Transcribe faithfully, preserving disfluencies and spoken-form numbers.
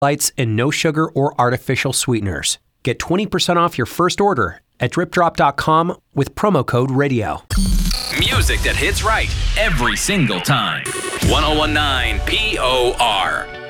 lights, and no sugar or artificial sweeteners. Get twenty percent off your first order at drip drop dot com with promo code radio. Music that hits right every single time. ten nineteen P O R